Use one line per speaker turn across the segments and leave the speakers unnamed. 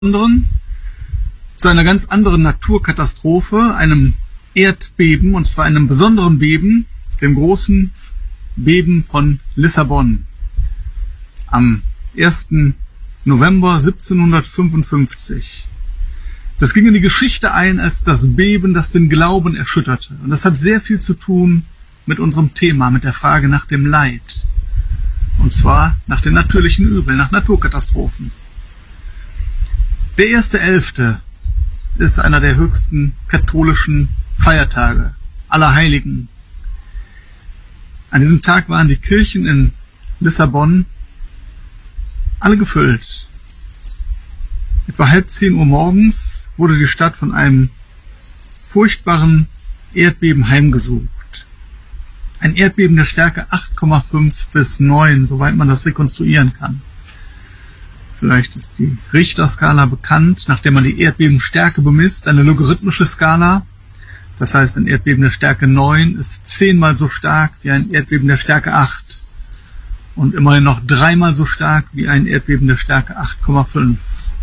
anderen zu einer ganz anderen Naturkatastrophe, einem Erdbeben, und zwar einem besonderen Beben, dem großen Beben von Lissabon am 1. November 1755. Das ging in die Geschichte ein als das Beben, das den Glauben erschütterte. Und das hat sehr viel zu tun mit unserem Thema, mit der Frage nach dem Leid. Und zwar nach den natürlichen Übeln, nach Naturkatastrophen. Der 1.11. ist einer der höchsten katholischen Feiertage, Allerheiligen. An diesem Tag waren die Kirchen in Lissabon alle gefüllt. Etwa 9:30 Uhr morgens wurde die Stadt von einem furchtbaren Erdbeben heimgesucht. Ein Erdbeben der Stärke 8,5 bis 9, soweit man das rekonstruieren kann. Vielleicht ist die Richterskala bekannt, nachdem man die Erdbebenstärke bemisst, eine logarithmische Skala. Das heißt, ein Erdbeben der Stärke 9 ist 10-mal so stark wie ein Erdbeben der Stärke 8. Und immerhin noch 3-mal so stark wie ein Erdbeben der Stärke 8,5.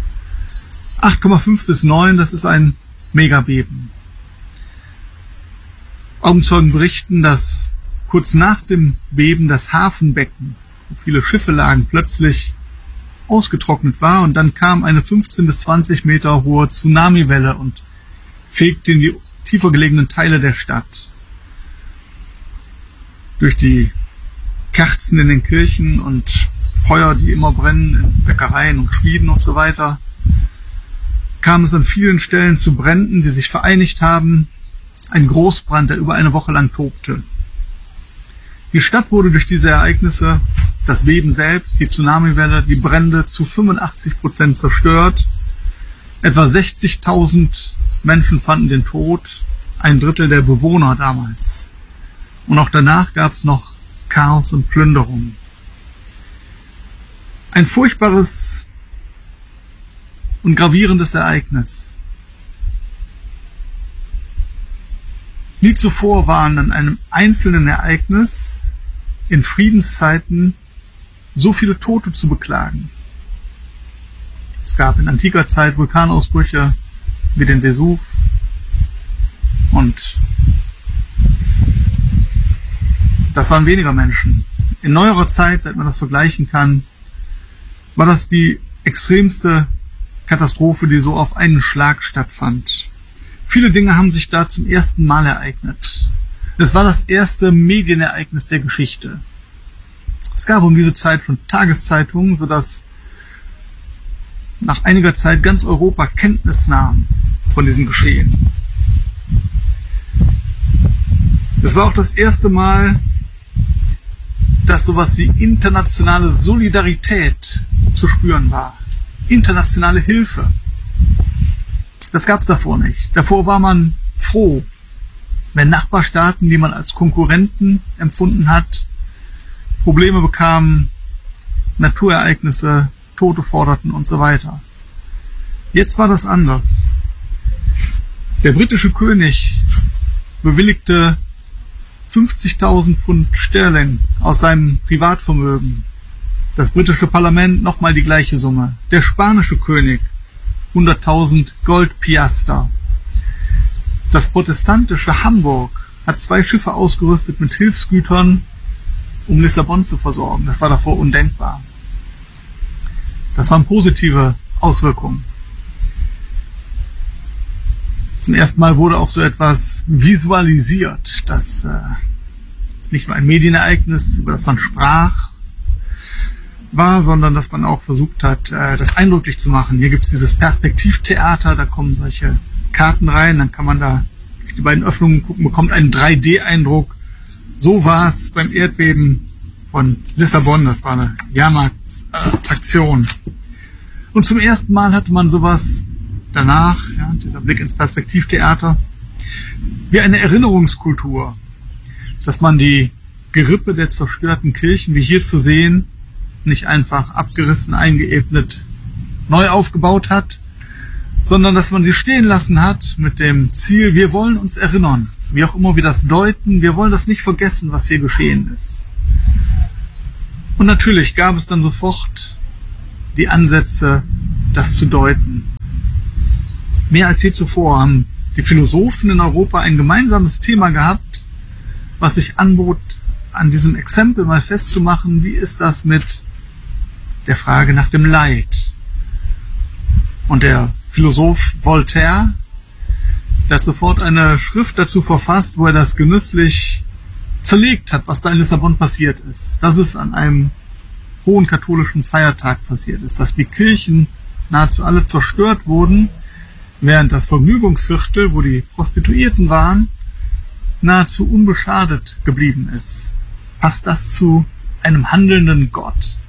8,5 bis 9, das ist ein Megabeben. Augenzeugen berichten, dass kurz nach dem Beben das Hafenbecken, wo viele Schiffe lagen, plötzlich ausgetrocknet war, und dann kam eine 15 bis 20 Meter hohe Tsunamiwelle und fegte in die tiefer gelegenen Teile der Stadt. Durch die Kerzen in den Kirchen und Feuer, die immer brennen, in Bäckereien und Schmieden und so weiter, kam es an vielen Stellen zu Bränden, die sich vereinigt haben. Ein Großbrand, der über eine Woche lang tobte. Die Stadt wurde durch diese Ereignisse, das Beben selbst, die Tsunamiwelle, die Brände zu 85% zerstört. Etwa 60.000 Menschen fanden den Tod, ein Drittel der Bewohner damals. Und auch danach gab es noch Chaos und Plünderung. Ein furchtbares und gravierendes Ereignis. Nie zuvor waren an einem einzelnen Ereignis in Friedenszeiten so viele Tote zu beklagen. Es gab in antiker Zeit Vulkanausbrüche wie den Vesuv, und das waren weniger Menschen. In neuerer Zeit, seit man das vergleichen kann, war das die extremste Katastrophe, die so auf einen Schlag stattfand. Viele Dinge haben sich da zum ersten Mal ereignet. Es war das erste Medienereignis der Geschichte. Es gab um diese Zeit schon Tageszeitungen, sodass nach einiger Zeit ganz Europa Kenntnis nahm von diesem Geschehen. Es war auch das erste Mal, dass sowas wie internationale Solidarität zu spüren war. Internationale Hilfe. Das gab es davor nicht. Davor war man froh, wenn Nachbarstaaten, die man als Konkurrenten empfunden hat, Probleme bekamen, Naturereignisse, Tote forderten und so weiter. Jetzt war das anders. Der britische König bewilligte 50.000 Pfund Sterling aus seinem Privatvermögen. Das britische Parlament nochmal die gleiche Summe. Der spanische König 100.000 Goldpiaster. Das protestantische Hamburg hat 2 Schiffe ausgerüstet mit Hilfsgütern, um Lissabon zu versorgen. Das war davor undenkbar. Das waren positive Auswirkungen. Zum ersten Mal wurde auch so etwas visualisiert. Das ist nicht nur ein Medienereignis, über das man sprach, war, sondern dass man auch versucht hat, das eindrücklich zu machen. Hier gibt es dieses Perspektivtheater, da kommen solche Karten rein, dann kann man da durch die beiden Öffnungen gucken, bekommt einen 3D-Eindruck. So war es beim Erdbeben von Lissabon, das war eine Jahrmarktsattraktion. Und zum ersten Mal hatte man sowas danach, ja, dieser Blick ins Perspektivtheater, wie eine Erinnerungskultur, dass man die Gerippe der zerstörten Kirchen, wie hier zu sehen, nicht einfach abgerissen, eingeebnet, neu aufgebaut hat, sondern dass man sie stehen lassen hat mit dem Ziel, wir wollen uns erinnern, wie auch immer wir das deuten, wir wollen das nicht vergessen, was hier geschehen ist. Und natürlich gab es dann sofort die Ansätze, das zu deuten. Mehr als je zuvor haben die Philosophen in Europa ein gemeinsames Thema gehabt, was sich anbot, an diesem Exempel mal festzumachen, wie ist das mit der Frage nach dem Leid. Und der Philosoph Voltaire, der hat sofort eine Schrift dazu verfasst, wo er das genüsslich zerlegt hat, was da in Lissabon passiert ist. Dass es an einem hohen katholischen Feiertag passiert ist, dass die Kirchen nahezu alle zerstört wurden, während das Vergnügungsviertel, wo die Prostituierten waren, nahezu unbeschadet geblieben ist. Passt das zu einem handelnden Gott?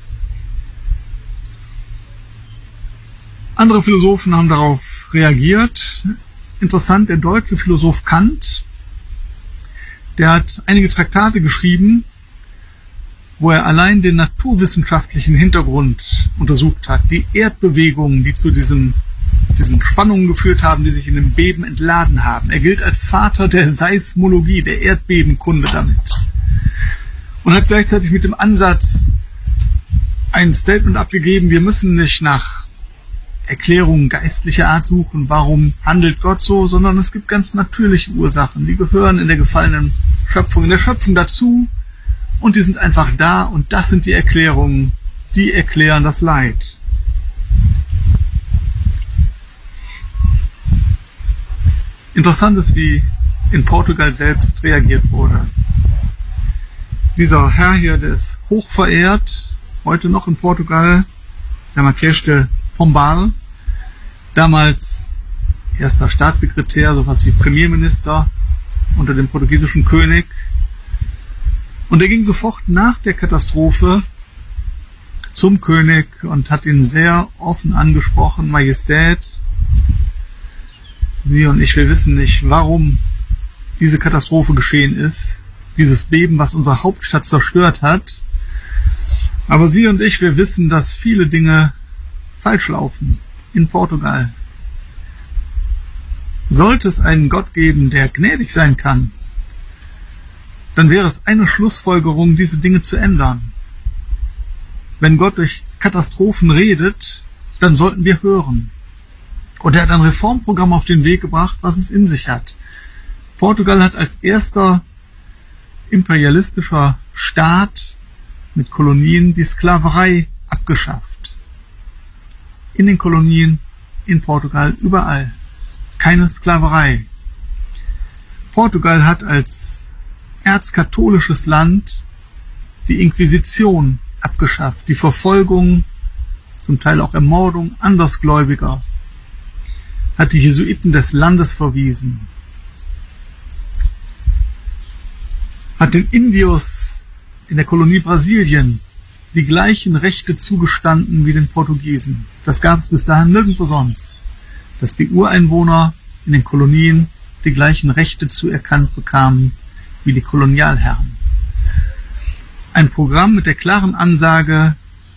Andere Philosophen haben darauf reagiert. Interessant, der deutsche Philosoph Kant, der hat einige Traktate geschrieben, wo er allein den naturwissenschaftlichen Hintergrund untersucht hat. Die Erdbewegungen, die zu diesen Spannungen geführt haben, die sich in dem Beben entladen haben. Er gilt als Vater der Seismologie, der Erdbebenkunde damit. Und hat gleichzeitig mit dem Ansatz ein Statement abgegeben, wir müssen nicht nach Erklärungen geistlicher Art suchen, warum handelt Gott so, sondern es gibt ganz natürliche Ursachen, die gehören in der gefallenen Schöpfung, in der Schöpfung dazu und die sind einfach da und das sind die Erklärungen, die erklären das Leid. Interessant ist, wie in Portugal selbst reagiert wurde. Dieser Herr hier, der ist hoch verehrt, heute noch in Portugal, der Marquês de Pombal, damals erster Staatssekretär, sowas wie Premierminister unter dem portugiesischen König. Und er ging sofort nach der Katastrophe zum König und hat ihn sehr offen angesprochen, Majestät, Sie und ich, wir wissen nicht, warum diese Katastrophe geschehen ist, dieses Beben, was unsere Hauptstadt zerstört hat. Aber Sie und ich, wir wissen, dass viele Dinge falsch laufen in Portugal. Sollte es einen Gott geben, der gnädig sein kann, dann wäre es eine Schlussfolgerung, diese Dinge zu ändern. Wenn Gott durch Katastrophen redet, dann sollten wir hören. Und er hat ein Reformprogramm auf den Weg gebracht, was es in sich hat. Portugal hat als erster imperialistischer Staat mit Kolonien die Sklaverei abgeschafft. In den Kolonien, in Portugal, überall. Keine Sklaverei. Portugal hat als erzkatholisches Land die Inquisition abgeschafft, die Verfolgung, zum Teil auch Ermordung Andersgläubiger, hat die Jesuiten des Landes verwiesen, hat den Indios in der Kolonie Brasilien die gleichen Rechte zugestanden wie den Portugiesen. Das gab es bis dahin nirgendwo sonst, dass die Ureinwohner in den Kolonien die gleichen Rechte zuerkannt bekamen wie die Kolonialherren. Ein Programm mit der klaren Ansage,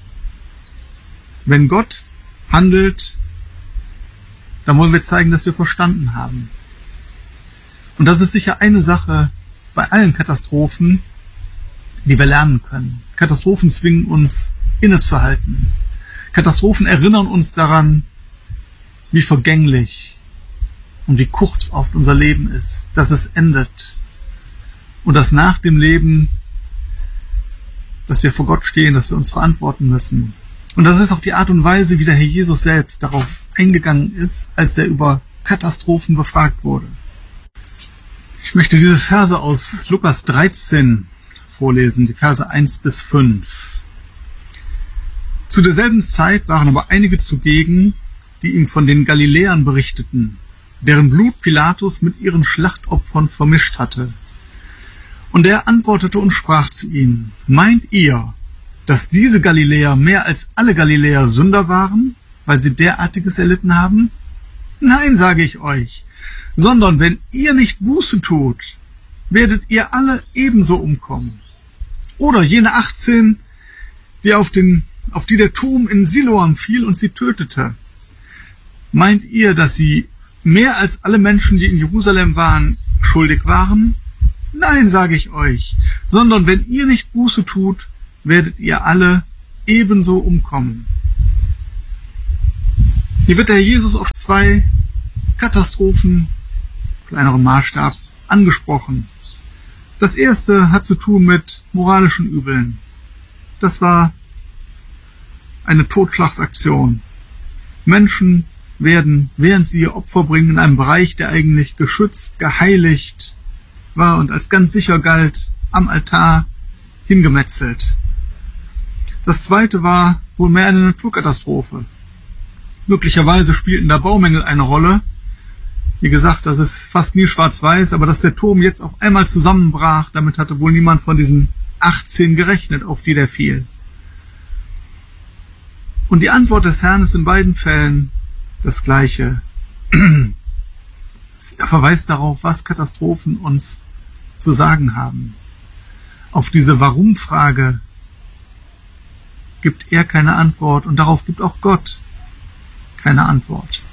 wenn Gott handelt, dann wollen wir zeigen, dass wir verstanden haben. Und das ist sicher eine Sache bei allen Katastrophen, die wir lernen können. Katastrophen zwingen uns innezuhalten. Katastrophen erinnern uns daran, wie vergänglich und wie kurz oft unser Leben ist, dass es endet und dass nach dem Leben, dass wir vor Gott stehen, dass wir uns verantworten müssen. Und das ist auch die Art und Weise, wie der Herr Jesus selbst darauf eingegangen ist, als er über Katastrophen befragt wurde. Ich möchte diese Verse aus Lukas 13 vorlesen, die Verse 1 bis 5. Zu derselben Zeit waren aber einige zugegen, die ihm von den Galiläern berichteten, deren Blut Pilatus mit ihren Schlachtopfern vermischt hatte. Und er antwortete und sprach zu ihnen, meint ihr, dass diese Galiläer mehr als alle Galiläer Sünder waren, weil sie derartiges erlitten haben? Nein, sage ich euch, sondern wenn ihr nicht Buße tut, werdet ihr alle ebenso umkommen. Oder jene 18, die auf die der Turm in Siloam fiel und sie tötete. Meint ihr, dass sie mehr als alle Menschen, die in Jerusalem waren, schuldig waren? Nein, sage ich euch, sondern wenn ihr nicht Buße tut, werdet ihr alle ebenso umkommen. Hier wird der Herr Jesus auf 2 Katastrophen, kleineren Maßstab, angesprochen. Das erste hat zu tun mit moralischen Übeln. Das war eine Totschlagsaktion. Menschen werden, während sie ihr Opfer bringen, in einem Bereich, der eigentlich geschützt, geheiligt war und als ganz sicher galt, am Altar hingemetzelt. Das zweite war wohl mehr eine Naturkatastrophe. Möglicherweise spielten da Baumängel eine Rolle. Wie gesagt, das ist fast nie schwarz-weiß, aber dass der Turm jetzt auf einmal zusammenbrach, damit hatte wohl niemand von diesen 18 gerechnet, auf die der fiel. Und die Antwort des Herrn ist in beiden Fällen das Gleiche. Er verweist darauf, was Katastrophen uns zu sagen haben. Auf diese Warum-Frage gibt er keine Antwort und darauf gibt auch Gott keine Antwort.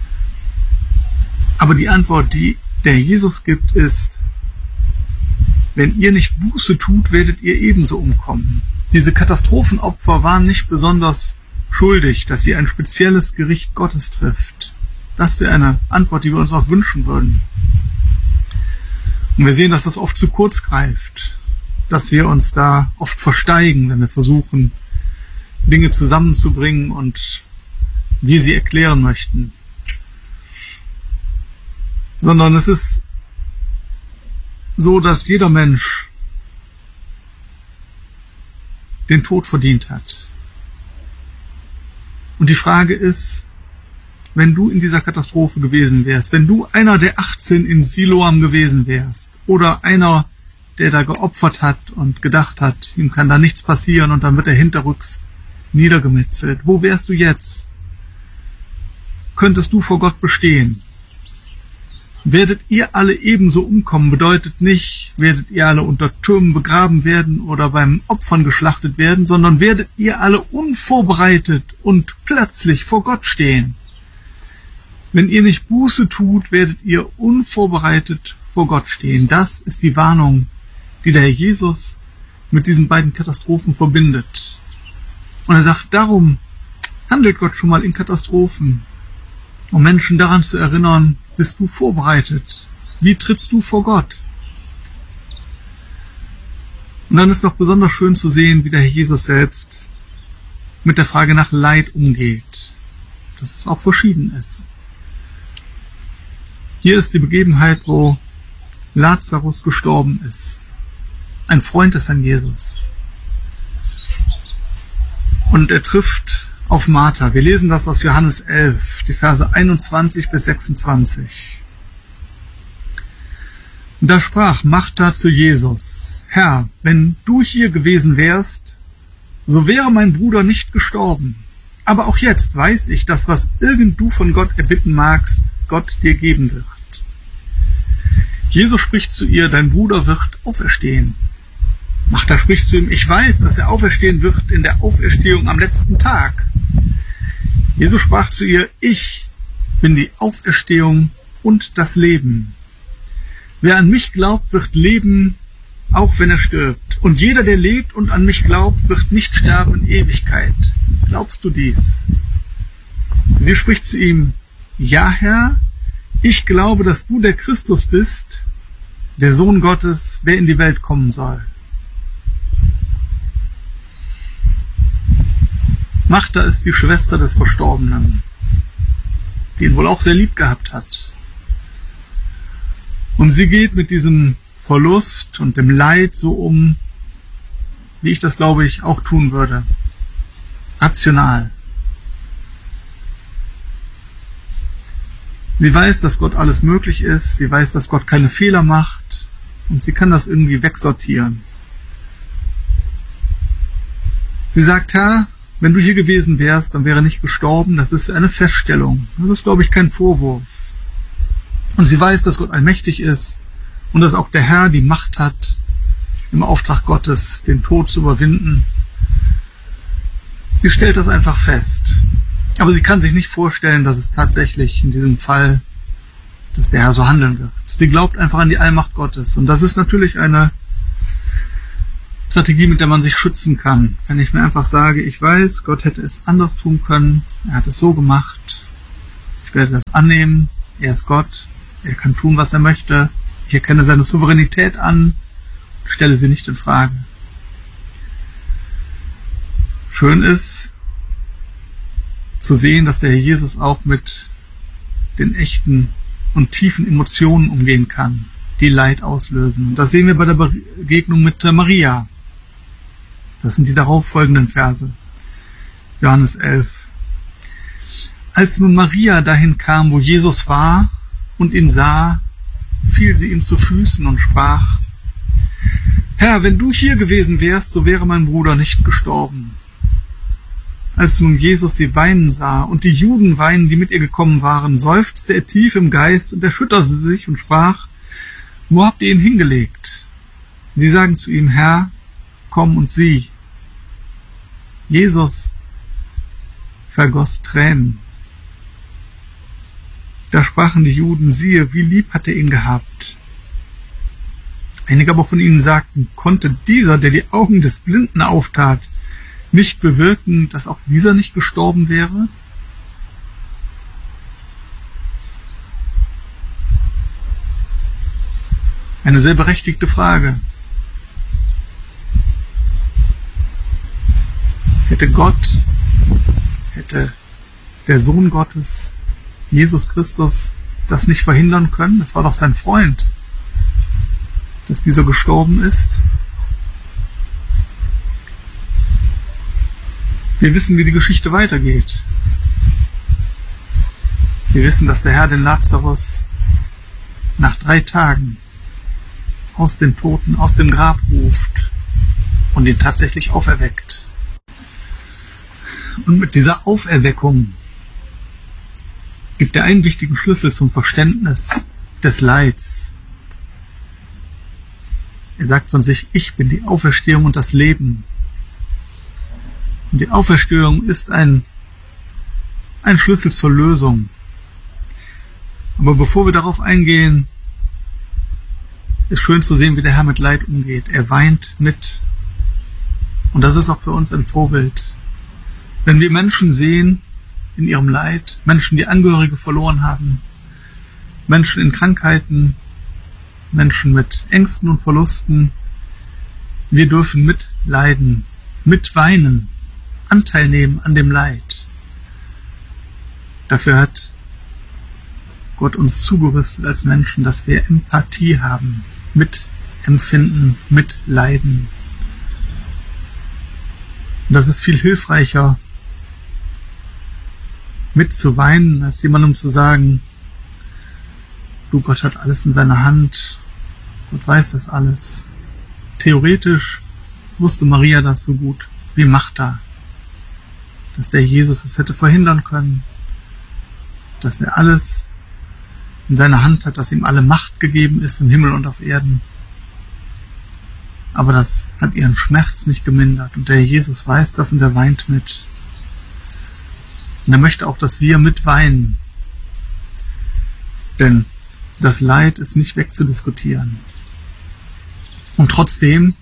Aber die Antwort, die der Jesus gibt, ist: Wenn ihr nicht Buße tut, werdet ihr ebenso umkommen. Diese Katastrophenopfer waren nicht besonders schuldig, dass sie ein spezielles Gericht Gottes trifft. Das wäre eine Antwort, die wir uns auch wünschen würden. Und wir sehen, dass das oft zu kurz greift, dass wir uns da oft versteigen, wenn wir versuchen, Dinge zusammenzubringen und wir sie erklären möchten. Sondern es ist so, dass jeder Mensch den Tod verdient hat. Und die Frage ist, wenn du in dieser Katastrophe gewesen wärst, wenn du einer der 18 in Siloam gewesen wärst oder einer, der da geopfert hat und gedacht hat, ihm kann da nichts passieren und dann wird er hinterrücks niedergemetzelt, wo wärst du jetzt? Könntest du vor Gott bestehen? Werdet ihr alle ebenso umkommen, bedeutet nicht, werdet ihr alle unter Türmen begraben werden oder beim Opfern geschlachtet werden, sondern werdet ihr alle unvorbereitet und plötzlich vor Gott stehen. Wenn ihr nicht Buße tut, werdet ihr unvorbereitet vor Gott stehen. Das ist die Warnung, die der Herr Jesus mit diesen beiden Katastrophen verbindet. Und er sagt, darum handelt Gott schon mal in Katastrophen, um Menschen daran zu erinnern, bist du vorbereitet? Wie trittst du vor Gott? Und dann ist noch besonders schön zu sehen, wie der Herr Jesus selbst mit der Frage nach Leid umgeht, dass es auch verschieden ist. Hier ist die Begebenheit, wo Lazarus gestorben ist, ein Freund des Herrn Jesus. Und er trifft auf Martha. Wir lesen das aus Johannes 11, die Verse 21 bis 26. Und da sprach Martha zu Jesus: Herr, wenn du hier gewesen wärst, so wäre mein Bruder nicht gestorben. Aber auch jetzt weiß ich, dass was irgend du von Gott erbitten magst, Gott dir geben wird. Jesus spricht zu ihr: Dein Bruder wird auferstehen. Martha spricht zu ihm: Ich weiß, dass er auferstehen wird in der Auferstehung am letzten Tag. Jesus sprach zu ihr: Ich bin die Auferstehung und das Leben. Wer an mich glaubt, wird leben, auch wenn er stirbt. Und jeder, der lebt und an mich glaubt, wird nicht sterben in Ewigkeit. Glaubst du dies? Sie spricht zu ihm: Ja, Herr, ich glaube, dass du der Christus bist, der Sohn Gottes, der in die Welt kommen soll. Martha ist die Schwester des Verstorbenen, die ihn wohl auch sehr lieb gehabt hat. Und sie geht mit diesem Verlust und dem Leid so um, wie ich das, glaube ich, auch tun würde. Rational. Sie weiß, dass Gott alles möglich ist. Sie weiß, dass Gott keine Fehler macht. Und sie kann das irgendwie wegsortieren. Sie sagt: Herr, wenn du hier gewesen wärst, dann wäre nicht gestorben. Das ist eine Feststellung. Das ist, glaube ich, kein Vorwurf. Und sie weiß, dass Gott allmächtig ist und dass auch der Herr die Macht hat, im Auftrag Gottes den Tod zu überwinden. Sie stellt das einfach fest. Aber sie kann sich nicht vorstellen, dass es tatsächlich in diesem Fall, dass der Herr so handeln wird. Sie glaubt einfach an die Allmacht Gottes. Und das ist natürlich eine Strategie, mit der man sich schützen kann. Wenn ich mir einfach sage, ich weiß, Gott hätte es anders tun können, er hat es so gemacht, Ich werde das annehmen. Er ist Gott. Er kann tun, was er möchte. Ich erkenne seine Souveränität an und stelle sie nicht in Frage. Schön ist zu sehen, dass der Herr Jesus auch mit den echten und tiefen Emotionen umgehen kann, die Leid auslösen. Und das sehen wir bei der Begegnung mit Maria. Das sind die darauffolgenden Verse. Johannes 11. Als nun Maria dahin kam, wo Jesus war und ihn sah, fiel sie ihm zu Füßen und sprach: Herr, wenn du hier gewesen wärst, so wäre mein Bruder nicht gestorben. Als nun Jesus sie weinen sah und die Juden weinen, die mit ihr gekommen waren, seufzte er tief im Geist und erschütterte sich und sprach: Wo habt ihr ihn hingelegt? Sie sagen zu ihm: Herr, komm und sieh. Jesus vergoss Tränen. Da sprachen die Juden: Siehe, wie lieb hat er ihn gehabt. Einige aber von ihnen sagten: Konnte dieser, der die Augen des Blinden auftat, nicht bewirken, dass auch dieser nicht gestorben wäre? Eine sehr berechtigte Frage. Hätte der Sohn Gottes, Jesus Christus, das nicht verhindern können? Das war doch sein Freund, dass dieser gestorben ist. Wir wissen, wie die Geschichte weitergeht. Wir wissen, dass der Herr den Lazarus nach 3 Tagen aus den Toten, aus dem Grab ruft und ihn tatsächlich auferweckt. Und mit dieser Auferweckung gibt er einen wichtigen Schlüssel zum Verständnis des Leids. Er sagt von sich: Ich bin die Auferstehung und das Leben. Und die Auferstehung ist ein Schlüssel zur Lösung. Aber bevor wir darauf eingehen, ist schön zu sehen, wie der Herr mit Leid umgeht. Er weint mit. Und das ist auch für uns ein Vorbild. Wenn wir Menschen sehen in ihrem Leid, Menschen, die Angehörige verloren haben, Menschen in Krankheiten, Menschen mit Ängsten und Verlusten, wir dürfen mitleiden, mitweinen, Anteil nehmen an dem Leid. Dafür hat Gott uns zugerüstet als Menschen, dass wir Empathie haben, mitempfinden, mitleiden. Und das ist viel hilfreicher, mitzuweinen, als jemandem zu sagen: Du, Gott hat alles in seiner Hand, Gott weiß das alles. Theoretisch wusste Maria das so gut wie Martha, dass der Jesus es hätte verhindern können, dass er alles in seiner Hand hat, dass ihm alle Macht gegeben ist im Himmel und auf Erden. Aber das hat ihren Schmerz nicht gemindert. Und der Jesus weiß das und er weint mit. Und er möchte auch, dass wir mitweinen. Denn das Leid ist nicht wegzudiskutieren. Und trotzdem,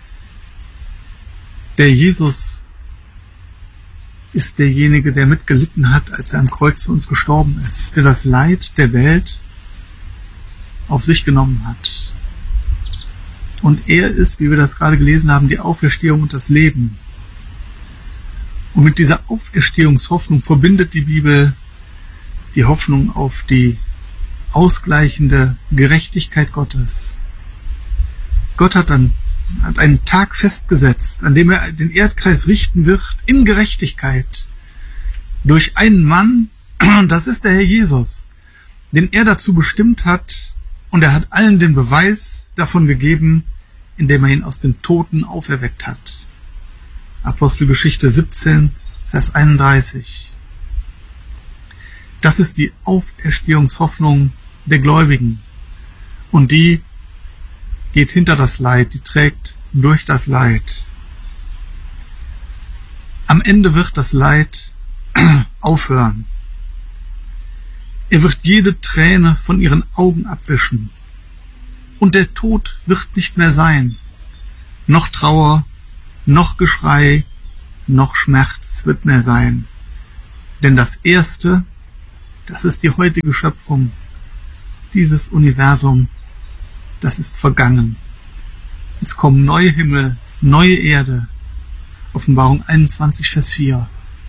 der Jesus ist derjenige, der mitgelitten hat, als er am Kreuz für uns gestorben ist, der das Leid der Welt auf sich genommen hat. Und er ist, wie wir das gerade gelesen haben, die Auferstehung und das Leben. Und mit dieser Auferstehungshoffnung verbindet die Bibel die Hoffnung auf die ausgleichende Gerechtigkeit Gottes. Gott hat einen Tag festgesetzt, an dem er den Erdkreis richten wird in Gerechtigkeit durch einen Mann, das ist der Herr Jesus, den er dazu bestimmt hat, und er hat allen den Beweis davon gegeben, indem er ihn aus den Toten auferweckt hat. Apostelgeschichte 17, Vers 31. Das ist die Auferstehungshoffnung der Gläubigen. Und die geht hinter das Leid, die trägt durch das Leid. Am Ende wird das Leid aufhören. Er wird jede Träne von ihren Augen abwischen. Und der Tod wird nicht mehr sein. Noch Trauer, noch Geschrei, noch Schmerz wird mehr sein. Denn das Erste Das ist die heutige Schöpfung. Dieses Universum, das ist vergangen. Es kommen neue Himmel, neue Erde. Offenbarung 21, Vers 4.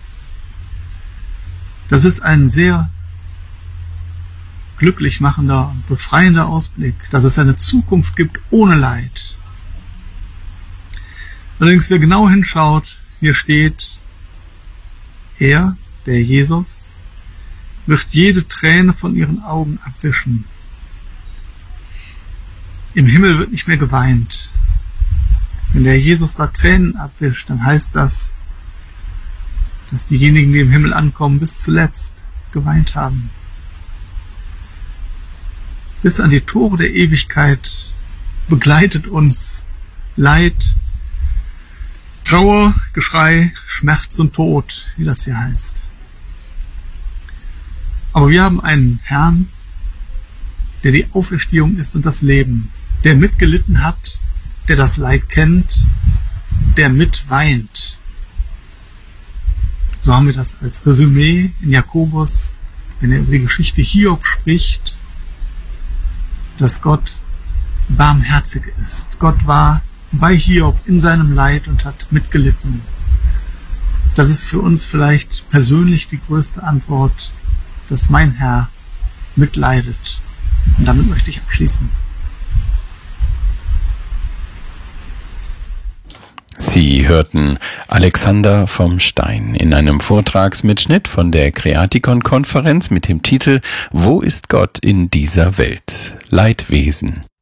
Das ist ein sehr glücklich machender, befreiender Ausblick, dass es eine Zukunft gibt ohne Leid. Allerdings, wer genau hinschaut, hier steht, er, der Jesus, wird jede Träne von ihren Augen abwischen. Im Himmel wird nicht mehr geweint. Wenn der Jesus da Tränen abwischt, dann heißt das, dass diejenigen, die im Himmel ankommen, bis zuletzt geweint haben. Bis an die Tore der Ewigkeit begleitet uns Leid, Trauer, Geschrei, Schmerz und Tod, wie das hier heißt. Aber wir haben einen Herrn, der die Auferstehung ist und das Leben, der mitgelitten hat, der das Leid kennt, der mitweint. So haben wir das als Resümee in Jakobus, wenn er über die Geschichte Hiob spricht, dass Gott barmherzig ist. Gott war bei Hiob in seinem Leid und hat mitgelitten. Das ist für uns vielleicht persönlich die größte Antwort, dass mein Herr mitleidet. Und damit möchte ich abschließen.
Sie hörten Alexander vom Stein in einem Vortragsmitschnitt von der Creaticon-Konferenz mit dem Titel »Wo ist Gott in dieser Welt? Leidwesen«.